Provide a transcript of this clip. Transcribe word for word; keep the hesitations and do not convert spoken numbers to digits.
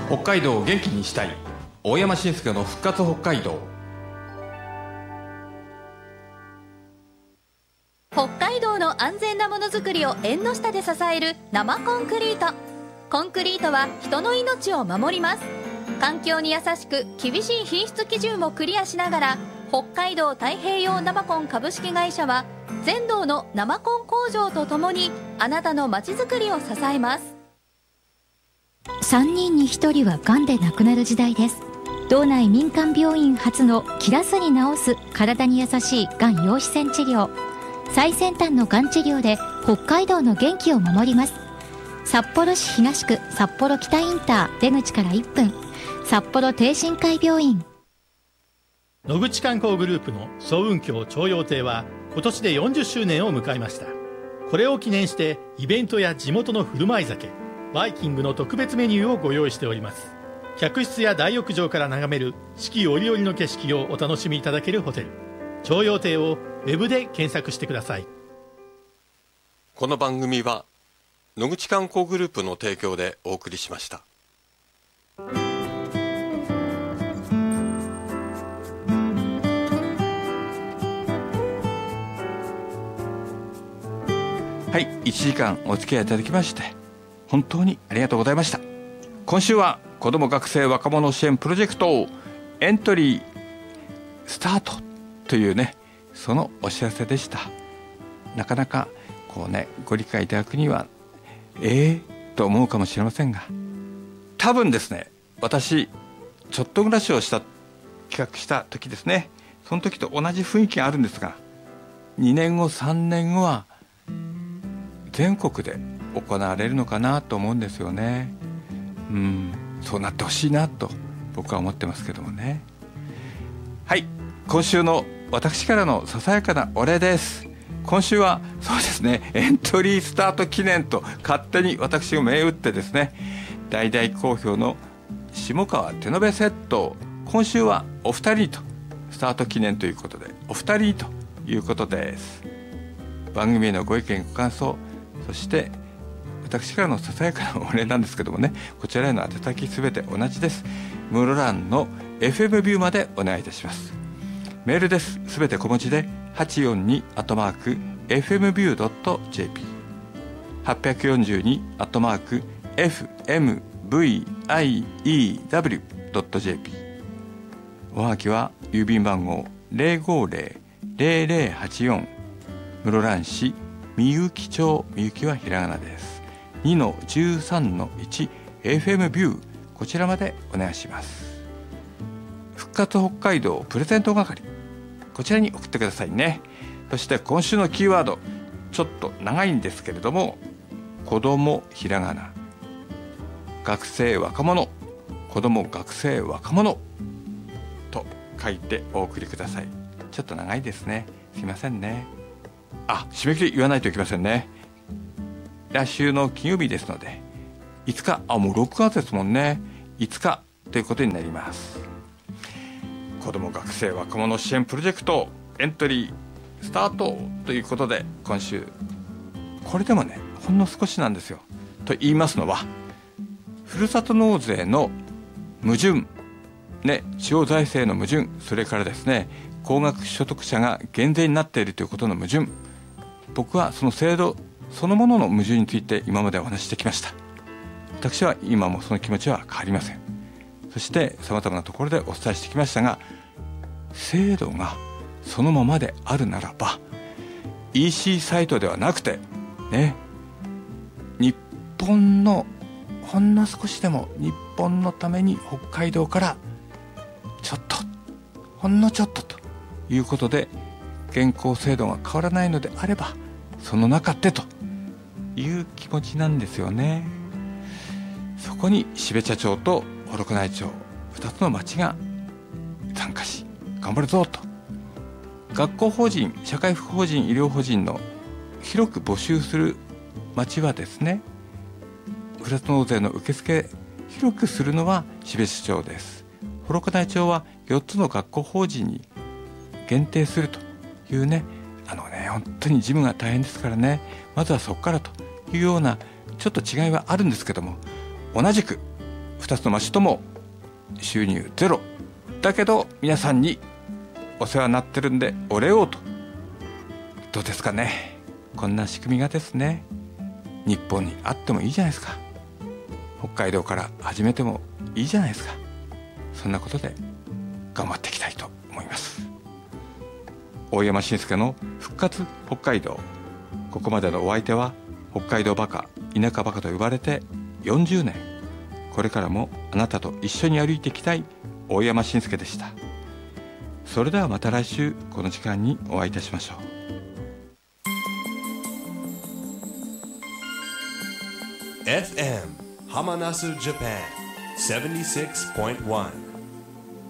北海道を元気にしたい大山伸介の復活北海道。 北海道の安全なものづくりを縁の下で支える生コンクリート。コンクリートは人の命を守ります。環境に優しく厳しい品質基準をクリアしながら、北海道太平洋生コン株式会社は全道の生コン工場とともにあなたのまちづくりを支えます。 さんにんにひとりはがんで亡くなる時代です。道内民間病院初の切らずに治す体に優しいがん陽子線治療。最先端のがん治療で北海道の元気を守ります。札幌市東区札幌北インター出口からいっぷん、札幌帝心会病院。 野口観光グループの層雲峡重陽亭は今年でよんじゅっしゅうねんを迎えました。これを記念してイベントや地元の振る舞い酒、バイキングの特別メニューをご用意しております。客室や大浴場から眺める四季折々の景色をお楽しみいただけるホテル、重陽亭をウェブで検索してください。 この番組は野口観光グループの提供でお送りしました。 はい、いちじかんお付き合いいただきまして本当にありがとうございました。今週は子ども学生若者支援プロジェクトエントリースタートというね、そのお知らせでした。なかなかこうね、ご理解いただくにはえーと思うかもしれませんが、多分ですね、私ちょっと暮らしをした企画した時ですね、その時と同じ雰囲気があるんですが、にねんごさんねんごは全国で行われるのかなと思うんですよね。うん、そうなってほしいなと僕は思ってますけどもね。はい、今週の私からのささやかなお礼です。今週はそうですね、エントリースタート記念と勝手に私が銘打ってですね、大々好評の下川手延べセットを今週はお二人にとスタート記念ということでお二人にということです。番組へのご意見ご感想、そして私からのささやかなお礼なんですけどもね、こちらへの宛先すべて同じです。室蘭の エフエム ビューまでお願いいたします。メールです。すべて小文字ではちよんにアットマーク エフエムビュードットジェーピー はちよんにアットマーク エフエムブイアイイーダブリュードットジェーピー。 おはがきは郵便番号 ゼロごゼロ ゼロゼロはちよん 室蘭市みゆき町、みゆきはひらがなです。 にのじゅうさんのいち エフエム ビュー、こちらまでお願いします。復活北海道プレゼント係、こちらに送ってくださいね。そして今週のキーワード、ちょっと長いんですけれども、子どもひらがな、学生若者、子ども学生若者と書いてお送りください。ちょっと長いですね、すいませんね。あ、締め切り言わないといけませんね。来週の金曜日ですのでいつか、あ、もうろくがつですもんね、いつかということになります。子ども学生若者支援プロジェクトエントリースタートということで、今週これでもね、ほんの少しなんですよ。と言いますのは、ふるさと納税の矛盾ね、地方財政の矛盾、それからですね、高額所得者が減税になっているということの矛盾、僕はその制度そのものの矛盾について今までお話ししてきました。私は今もその気持ちは変わりません。そしてさまざまなところでお伝えしてきましたが、制度がそのままであるならば イーシー サイトではなくてね、日本のほんの少しでも日本のために北海道からちょっとほんのちょっとということで、現行制度が変わらないのであればその中でという気持ちなんですよね。そこに標茶町と幌加内町ふたつの町が参加し頑張るぞと、学校法人、社会福法人、医療法人の広く募集する町はですね、ふるさと納税の受付広くするのは標茶町です。幌加内町はよっつの学校法人に限定するというね、あのね、本当に事務が大変ですからね、まずはそこからというようなちょっと違いはあるんですけども、同じくふたつの町とも収入ゼロだけど皆さんにお世話になってるんでお礼をと。どうですかね。こんな仕組みがですね日本にあってもいいじゃないですか。北海道から始めてもいいじゃないですか。そんなことで頑張っていきたいと思います。大山伸介の復活北海道。ここまでのお相手は北海道バカ田舎バカと呼ばれてよんじゅうねん、これからもあなたと一緒に歩いていきたい大山伸介でした。それではまた来週この時間にお会いいたしましょう。 エフエム Hamanasu Japan seventy-six point one